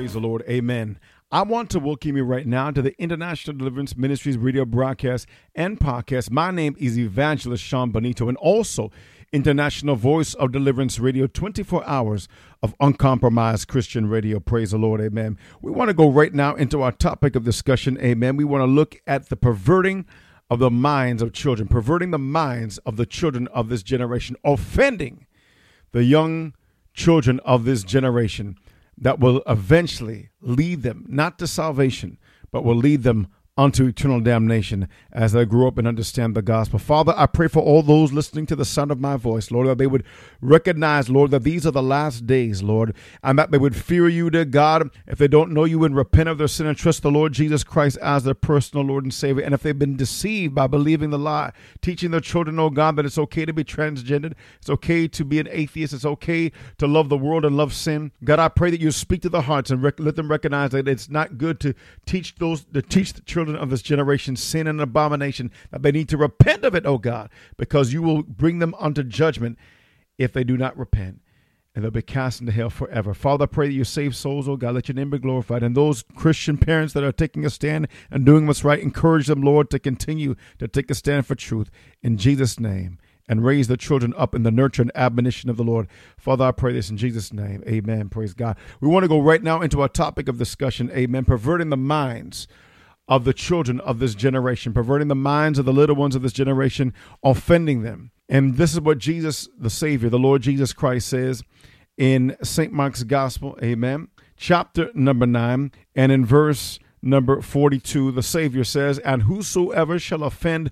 Praise the Lord. Amen. I want to welcome you right now to the International Deliverance Ministries radio broadcast and podcast. My name is Evangelist Sean Bonito, and also International Voice of Deliverance Radio, 24 hours of uncompromised Christian radio. Praise the Lord. Amen. We want to go right now into our topic of discussion. Amen. We want to look at the perverting of the minds of children, perverting the minds of the children of this generation, offending the young children of this generation that will eventually lead them not to salvation, but will lead them unto eternal damnation as they grow up and understand the gospel. Father, I pray for all those listening to the sound of my voice, Lord, that they would recognize, Lord, that these are the last days, Lord, and that they would fear you, dear God, if they don't know you and repent of their sin and trust the Lord Jesus Christ as their personal Lord and Savior. And if they've been deceived by believing the lie, teaching their children, oh God, that it's okay to be transgendered, it's okay to be an atheist, it's okay to love the world and love sin. God, I pray that you speak to the hearts and let them recognize that it's not good to teach the children of this generation sin and abomination, that they need to repent of it, oh God, because you will bring them unto judgment if they do not repent, and they'll be cast into hell forever. Father, I pray that you save souls, oh God, let your name be glorified. And those Christian parents that are taking a stand and doing what's right, encourage them, Lord, to continue to take a stand for truth in Jesus' name, and raise the children up in the nurture and admonition of the Lord. Father, I pray this in Jesus' name. Amen. Praise God. We want to go right now into our topic of discussion. Amen. Perverting the minds of the children of this generation, perverting the minds of the little ones of this generation, offending them. And this is what Jesus, the Savior, the Lord Jesus Christ, says in St. Mark's Gospel. Amen. Chapter number 9, and in verse number 42, the Savior says, "And whosoever shall offend